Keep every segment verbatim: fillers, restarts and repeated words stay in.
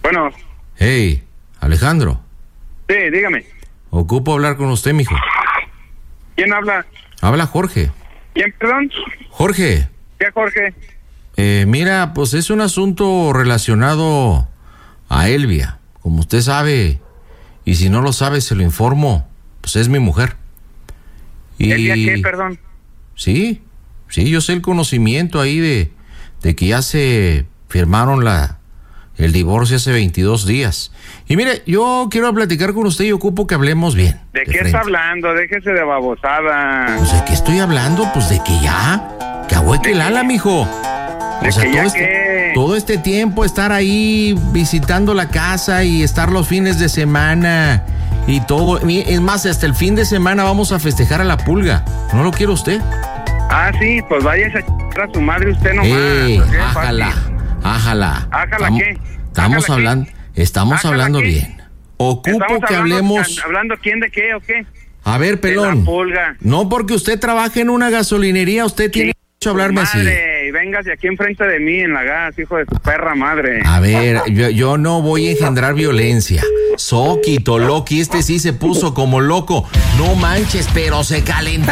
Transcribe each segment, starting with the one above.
Bueno. Hey, Alejandro. Sí, dígame. Ocupo hablar con usted, mijo. ¿Quién habla? Habla Jorge. ¿Quién, perdón? Jorge. ¿Qué, Jorge? Eh, mira, pues es un asunto relacionado a Elvia. Como usted sabe, y si no lo sabe, se lo informo, pues es mi mujer. Y... ¿Elvia qué, perdón? Sí, sí, yo sé el conocimiento ahí de, de que ya se firmaron la, el divorcio hace veintidós días. Y mire, yo quiero platicar con usted y ocupo que hablemos bien. ¿De, de qué frente. está hablando? Déjese de babosada. Pues de qué estoy hablando, pues de que ya, que ahueque el ala, mijo. ¿De O sea, que todo ya este, qué? todo este tiempo estar ahí visitando la casa y estar los fines de semana y todo. Es más, hasta el fin de semana vamos a festejar a la pulga. ¿No lo quiere usted? Ah, sí, pues váyase a ch*** a su madre usted nomás. ¡Ey! Porque es ¡Ájala! fácil. ¡Ájala! ¿Ájala Estamos, qué? estamos ¿Ájala hablando, qué? estamos ¿Ájala hablando qué? bien. Ocupo Estamos que hablando, hablemos. ¿Hablando quién de qué o qué? A ver, De la pelón. pulga. No porque usted trabaje en una gasolinería, usted tiene derecho a hablarme así. Madre, y véngase aquí enfrente de mí en la gas, hijo de su perra madre. A ver, yo, yo no voy a engendrar violencia. Soki, Toloki, este sí se puso como loco. No manches, pero se calentó.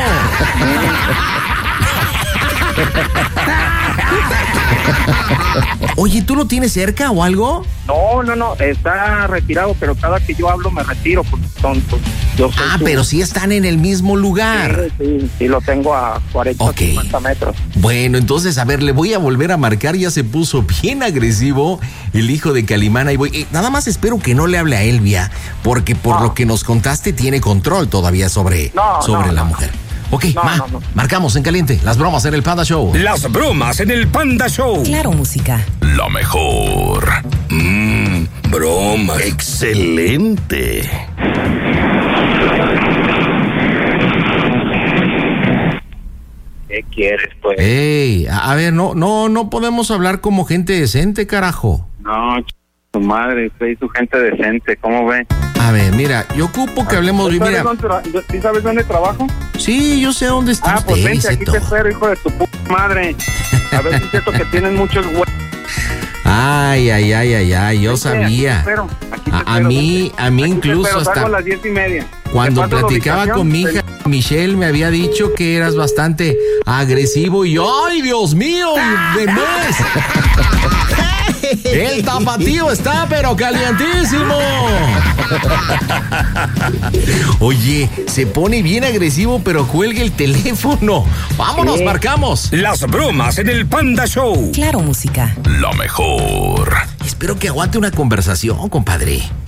Oye, ¿tú lo tienes cerca o algo? No, no, no, está retirado, pero cada que yo hablo me retiro porque son, pues, yo soy Ah, su- pero sí están en el mismo lugar. Sí, sí, sí, lo tengo a cuarenta, Ok. cincuenta metros. Bueno, entonces, a ver, le voy a volver a marcar. Ya se puso bien agresivo el hijo de Calimán. Ahí voy. Eh, nada más espero que no le hable a Elvia, porque por No. lo que nos contaste tiene control todavía sobre, No, sobre no, la no. mujer. Ok, No, ma, no, no. marcamos en caliente. Las bromas en el Panda Show. Las bromas en el Panda Show. Claro, música. Lo mejor. Mmm, bromas. Excelente. ¿Qué quieres, pues? Ey, a, a ver, no, no, no podemos hablar como gente decente, carajo. No, ch... su madre, usted y su gente decente, ¿cómo ve? A ver, mira, yo ocupo que hablemos bien. ¿Sí sabes, Mira, dónde, tra- ¿Sí sabes dónde trabajo? sí, yo sé dónde está Ah, pues usted, vente, aquí Zeto. te espero, hijo de tu puta madre. A ver si es cierto que tienen muchos huevos. Ay, ay, ay, ay, ay, yo Aquí te sabía. espero, aquí te A, a espero, mí, vente. a mí Aquí te incluso espero, salgo hasta a las diez y media. cuando Te paso la platicaba ubicación, con mi hija, te- Michelle me había dicho que eras bastante agresivo y ¡ay, Dios mío! ¡De mes! El tapatío está pero calientísimo. Oye, se pone bien agresivo pero cuelga el teléfono. Vámonos, marcamos. Las bromas en el Panda Show. Claro, música. Lo mejor. Espero que aguante una conversación, compadre.